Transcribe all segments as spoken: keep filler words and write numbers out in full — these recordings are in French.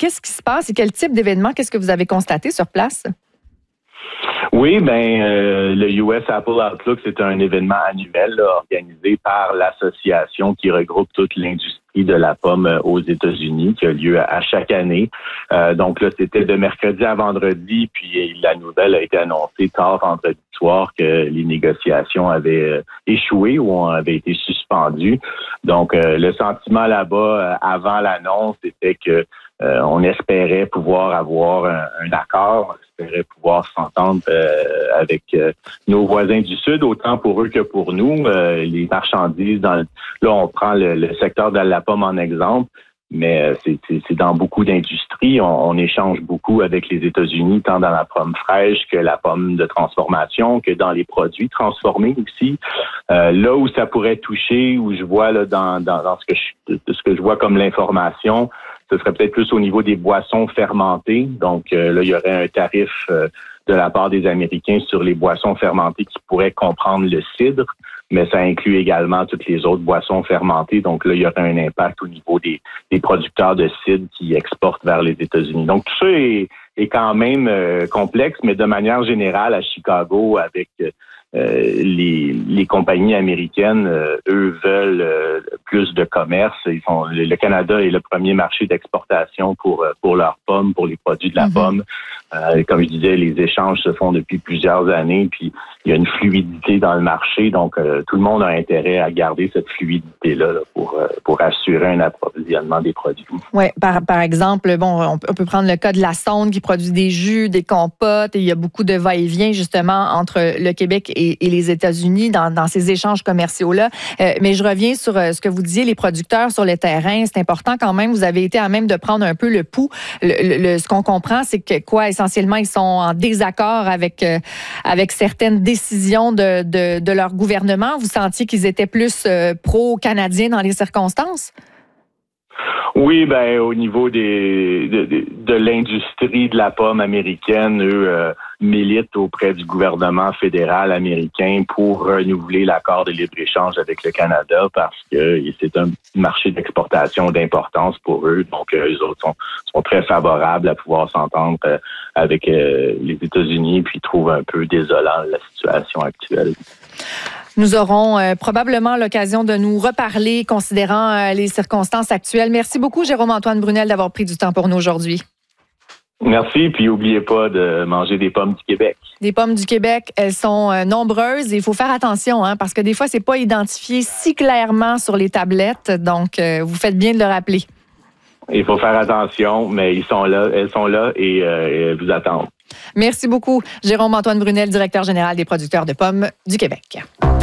qu'est-ce qui se passe et quel type d'événement, qu'est-ce que vous avez constaté sur place? Oui, ben euh, le U S Apple Outlook, c'est un événement annuel là, organisé par l'association qui regroupe toute l'industrie de la pomme aux États-Unis, qui a lieu à, à chaque année. Euh, donc là, c'était de mercredi à vendredi, puis la nouvelle a été annoncée tard vendredi soir que les négociations avaient euh, échoué ou avaient été suspendues. Donc euh, le sentiment là-bas euh, avant l'annonce, c'était que Euh, on espérait pouvoir avoir un, un accord, on espérait pouvoir s'entendre euh, avec euh, nos voisins du Sud, autant pour eux que pour nous. Euh, les marchandises, dans le, là, on prend le, le secteur de la pomme en exemple, mais c'est, c'est, c'est dans beaucoup d'industries. On, on échange beaucoup avec les États-Unis, tant dans la pomme fraîche que la pomme de transformation, que dans les produits transformés aussi. Euh, là où ça pourrait toucher, où je vois là dans, dans, dans ce que je, de ce que je vois comme l'information, ce serait peut-être plus au niveau des boissons fermentées. Donc euh, là, il y aurait un tarif euh, de la part des Américains sur les boissons fermentées qui pourrait comprendre le cidre, mais ça inclut également toutes les autres boissons fermentées. Donc là, il y aurait un impact au niveau des, des producteurs de cidre qui exportent vers les États-Unis. Donc tout ça est, est quand même euh, complexe, mais de manière générale, à Chicago, avec euh, les, les compagnies américaines, euh, eux veulent euh, plus de commerce. Ils sont, le Canada est le premier marché d'exportation pour pour leurs pommes, pour les produits de la mm-hmm. pomme. Euh, comme je disais, les échanges se font depuis plusieurs années, puis il y a une fluidité dans le marché, donc euh, tout le monde a intérêt à garder cette fluidité-là là, pour euh, pour assurer un approvisionnement des produits. Oui, par, par exemple, bon, on peut, on peut prendre le cas de la Sonde qui produit des jus, des compotes, et il y a beaucoup de va-et-vient justement entre le Québec et, et les États-Unis dans, dans ces échanges commerciaux-là. Euh, mais je reviens sur euh, ce que vous disiez, les producteurs sur le terrain, c'est important quand même, vous avez été à même de prendre un peu le pouls. Le, le, ce qu'on comprend, c'est que quoi, essentiellement, ils sont en désaccord avec, euh, avec certaines décisions de, de, de leur gouvernement. Vous sentiez qu'ils étaient plus euh, pro-canadiens dans les circonstances? Oui, ben au niveau des de, de, de l'industrie de la pomme américaine, eux euh, militent auprès du gouvernement fédéral américain pour renouveler l'accord de libre-échange avec le Canada parce que c'est un marché d'exportation d'importance pour eux. Donc, euh, eux autres sont, sont très favorables à pouvoir s'entendre euh, avec euh, les États-Unis puis trouvent un peu désolant la situation actuelle. Nous aurons euh, probablement l'occasion de nous reparler considérant euh, les circonstances actuelles. Merci beaucoup, Jérôme-Antoine Brunel, d'avoir pris du temps pour nous aujourd'hui. Merci, puis n'oubliez pas de manger des pommes du Québec. Des pommes du Québec, elles sont euh, nombreuses et il faut faire attention, hein, parce que des fois, c'est pas identifié si clairement sur les tablettes. Donc, euh, vous faites bien de le rappeler. Il faut faire attention, mais ils sont là, elles sont là et, euh, et elles vous attendent. Merci beaucoup, Jérôme-Antoine Brunel, directeur général des producteurs de pommes du Québec.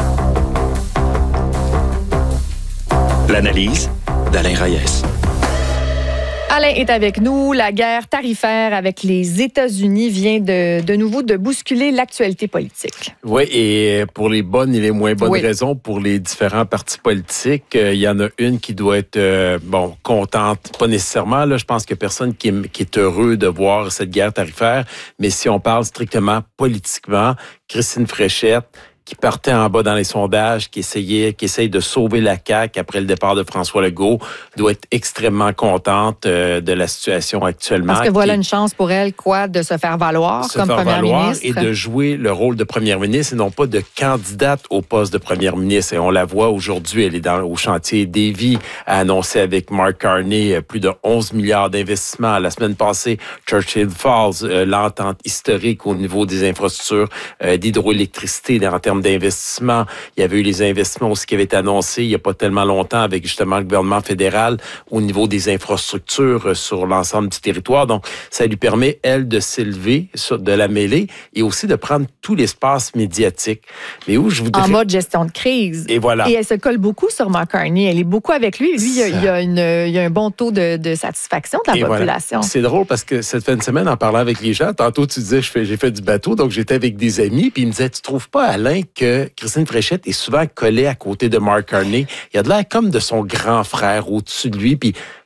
L'analyse d'Alain Reyes. Alain est avec nous. La guerre tarifaire avec les États-Unis vient de, de nouveau de bousculer l'actualité politique. Oui, et pour les bonnes et les moins bonnes oui. raisons, pour les différents partis politiques, il euh, y en a une qui doit être, euh, bon, contente, pas nécessairement. Là, je pense qu'il y a personne qui est, qui est heureux de voir cette guerre tarifaire. Mais si on parle strictement politiquement, Christine Fréchette, qui partait en bas dans les sondages, qui essayait, qui essaye de sauver la C A Q après le départ de François Legault, doit être extrêmement contente euh, de la situation actuellement. Parce que voilà qui, une chance pour elle, quoi, de se faire valoir se comme faire première valoir ministre. Et de jouer le rôle de première ministre et non pas de candidate au poste de première ministre. Et on la voit aujourd'hui, elle est dans, au chantier Davie, a annoncé avec Mark Carney plus de onze milliards d'investissements. La semaine passée, Churchill Falls, euh, l'entente historique au niveau des infrastructures euh, d'hydroélectricité en termes d'investissement. Il y avait eu les investissements aussi qui avaient été annoncés il n'y a pas tellement longtemps avec justement le gouvernement fédéral au niveau des infrastructures sur l'ensemble du territoire. Donc, ça lui permet, elle, de s'élever de la mêlée et aussi de prendre tout l'espace médiatique. Mais où je voudrais... En mode gestion de crise. Et voilà. Et elle se colle beaucoup sur Mark Carney. Elle est beaucoup avec lui. Lui, il y a, il y a, une, il y a un bon taux de, de satisfaction de la et population. Voilà. C'est drôle parce que cette fin de semaine, en parlant avec les gens, tantôt tu disais, je fais, j'ai fait du bateau, donc j'étais avec des amis, puis ils me disaient, tu trouves pas, Alain, que Christine Fréchette est souvent collée à côté de Mark Carney? Il y a de l'air comme de son grand frère au-dessus de lui, puis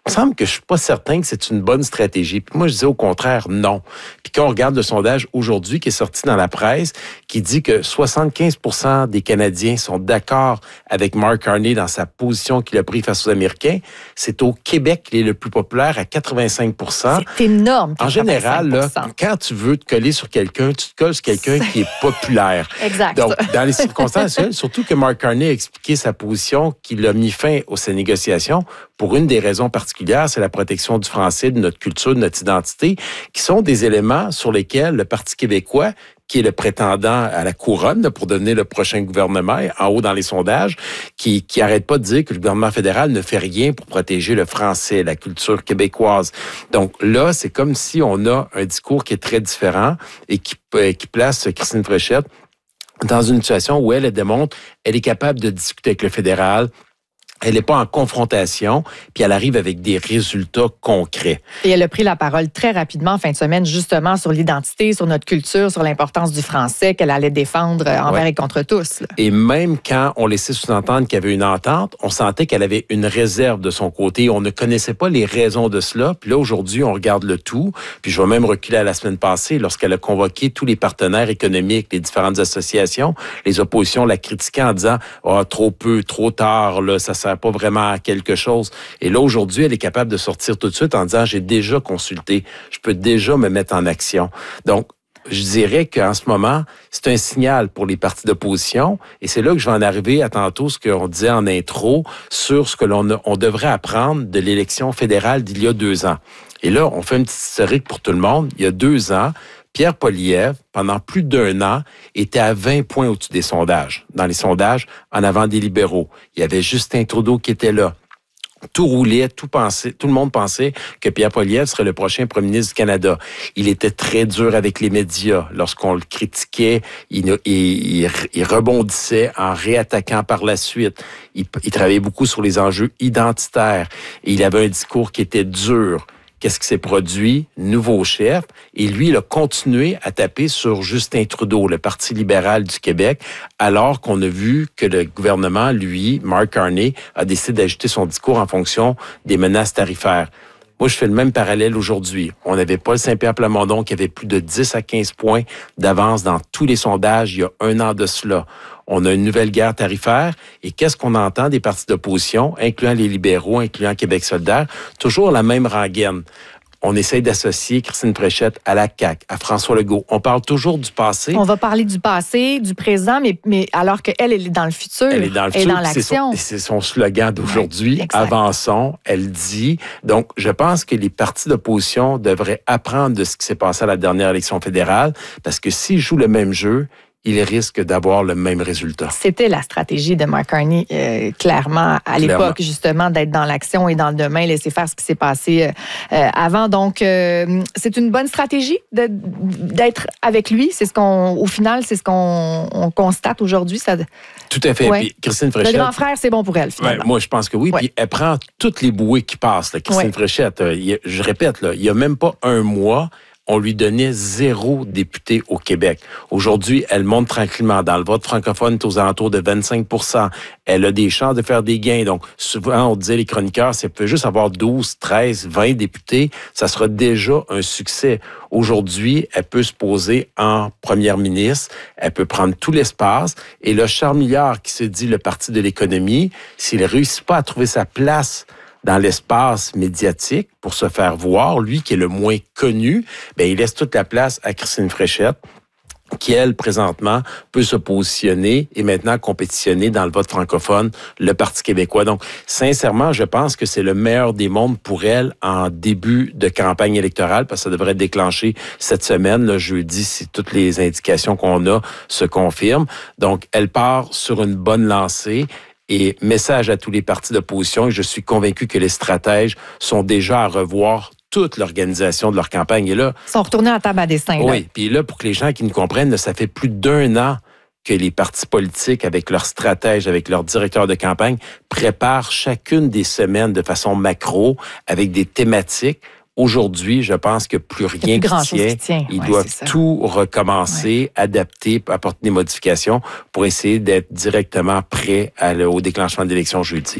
Il me semble que je suis pas certain que c'est une bonne stratégie. Puis moi, je dis au contraire, non. Puis quand on regarde le sondage aujourd'hui qui est sorti dans la presse, qui dit que soixante-quinze pour cent des Canadiens sont d'accord avec Mark Carney dans sa position qu'il a prise face aux Américains, c'est au Québec qu'il est le plus populaire à quatre-vingt-cinq pour cent. C'est énorme. En général, là, quand tu veux te coller sur quelqu'un, tu te colles sur quelqu'un qui est populaire. Exact. Donc, dans les circonstances, surtout que Mark Carney a expliqué sa position, qu'il a mis fin aux ces négociations pour une des raisons particulières, c'est la protection du français, de notre culture, de notre identité, qui sont des éléments sur lesquels le Parti québécois, qui est le prétendant à la couronne pour devenir le prochain gouvernement, en haut dans les sondages, qui qui arrête pas de dire que le gouvernement fédéral ne fait rien pour protéger le français, la culture québécoise. Donc là, c'est comme si on a un discours qui est très différent et qui, qui place Christine Fréchette dans une situation où elle, elle démontre, elle est capable de discuter avec le fédéral. Elle n'est pas en confrontation, puis elle arrive avec des résultats concrets. Et elle a pris la parole très rapidement en fin de semaine, justement, sur l'identité, sur notre culture, sur l'importance du français qu'elle allait défendre envers ouais. et contre tous. Là. Et même quand on laissait sous-entendre qu'il y avait une entente, on sentait qu'elle avait une réserve de son côté. On ne connaissait pas les raisons de cela. Puis là, aujourd'hui, on regarde le tout. Puis je vais même reculer à la semaine passée, lorsqu'elle a convoqué tous les partenaires économiques, les différentes associations. Les oppositions la critiquaient en disant « Ah, oh, trop peu, trop tard, là, ça sert pas vraiment à quelque chose. » Et là, aujourd'hui, elle est capable de sortir tout de suite en disant « J'ai déjà consulté, je peux déjà me mettre en action. » Donc, je dirais qu'en ce moment, c'est un signal pour les partis d'opposition. Et c'est là que je vais en arriver à tantôt ce qu'on disait en intro sur ce que l'on a, on devrait apprendre de l'élection fédérale d'il y a deux ans. Et là, on fait une petite historique pour tout le monde. Il y a deux ans, Pierre Poilievre, pendant plus d'un an, était à vingt points au-dessus des sondages. Dans les sondages, en avant des libéraux. Il y avait Justin Trudeau qui était là. Tout roulait, tout pensait, tout le monde pensait que Pierre Poilievre serait le prochain premier ministre du Canada. Il était très dur avec les médias. Lorsqu'on le critiquait, il, il, il, il rebondissait en réattaquant par la suite. Il, il travaillait beaucoup sur les enjeux identitaires. Et il avait un discours qui était dur. Qu'est-ce qui s'est produit? Nouveau chef. Et lui, il a continué à taper sur Justin Trudeau, le Parti libéral du Québec, alors qu'on a vu que le gouvernement, lui, Mark Carney, a décidé d'ajuster son discours en fonction des menaces tarifaires. Moi, je fais le même parallèle aujourd'hui. On avait Paul Saint-Pierre Plamondon qui avait plus de dix à quinze points d'avance dans tous les sondages il y a un an de cela. On a une nouvelle guerre tarifaire. Et qu'est-ce qu'on entend des partis d'opposition, incluant les libéraux, incluant Québec solidaire? Toujours la même rengaine. On essaye d'associer Christine Fréchette à la C A Q, à François Legault. On parle toujours du passé. On va parler du passé, du présent, mais, mais alors qu'elle, elle est dans le futur. Elle est dans le futur. Elle est dans l'action. C'est son, c'est son slogan d'aujourd'hui. Ouais, avançons, elle dit. Donc, je pense que les partis d'opposition devraient apprendre de ce qui s'est passé à la dernière élection fédérale, parce que s'ils jouent le même jeu, il risque d'avoir le même résultat. C'était la stratégie de Mark Carney, euh, clairement, à l'époque, clairement. Justement, d'être dans l'action et dans le demain, laisser faire ce qui s'est passé euh, avant. Donc, euh, c'est une bonne stratégie de, d'être avec lui. C'est ce qu'on, au final, c'est ce qu'on on constate aujourd'hui. Ça... Tout à fait. Ouais. Puis Christine Fréchette... Le grand frère, c'est bon pour elle, finalement. Ouais, moi, je pense que oui. Ouais. Puis elle prend toutes les bouées qui passent. Là. Christine ouais. Fréchette, euh, il, je répète, là, il n'y a même pas un mois... on lui donnait zéro député au Québec. Aujourd'hui, elle monte tranquillement. Dans le vote francophone, elle est aux alentours de vingt-cinq pour cent. Elle a des chances de faire des gains. Donc, souvent, on disait, les chroniqueurs, si elle peut juste avoir douze, treize, vingt députés, ça sera déjà un succès. Aujourd'hui, elle peut se poser en première ministre. Elle peut prendre tout l'espace. Et le Charles Milliard, qui se dit le parti de l'économie, s'il ne réussit pas à trouver sa place dans l'espace médiatique pour se faire voir, lui qui est le moins connu, ben il laisse toute la place à Christine Fréchette, qui, elle, présentement, peut se positionner et maintenant compétitionner dans le vote francophone, le Parti québécois. Donc, sincèrement, je pense que c'est le meilleur des mondes pour elle en début de campagne électorale, parce que ça devrait déclencher cette semaine, le jeudi, si toutes les indications qu'on a se confirment. Donc, elle part sur une bonne lancée. Et message à tous les partis d'opposition, et je suis convaincu que les stratèges sont déjà à revoir toute l'organisation de leur campagne. Et là, ils sont retournés à table à dessin. Oui, là. Puis là, pour que les gens qui nous comprennent, ça fait plus d'un an que les partis politiques, avec leurs stratèges, avec leurs directeurs de campagne, préparent chacune des semaines de façon macro, avec des thématiques. Aujourd'hui, je pense que plus rien plus qui tient. Qui tient. Ils ouais, doivent tout recommencer, ouais. adapter, apporter des modifications pour essayer d'être directement prêts à, au déclenchement de l'élection jeudi.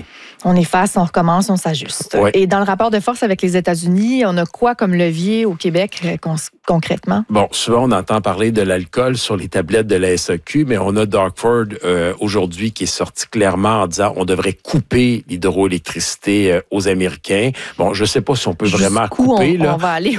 On efface, on recommence, on s'ajuste. Ouais. Et dans le rapport de force avec les États-Unis, on a quoi comme levier au Québec euh, con- concrètement? Bon, souvent, on entend parler de l'alcool sur les tablettes de la S A Q, mais on a Darkford euh, aujourd'hui qui est sorti clairement en disant on devrait couper l'hydroélectricité euh, aux Américains. Bon, je ne sais pas si on peut vraiment Jusqu'où couper. on, là. on va aller